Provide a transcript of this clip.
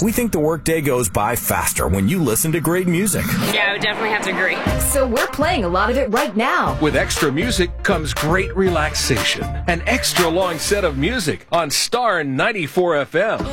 We think the workday goes by faster when you listen to great music. Yeah, I would definitely have to agree. So we're playing a lot of it right now. With extra music comes great relaxation. An extra long set of music on Star 94 FM.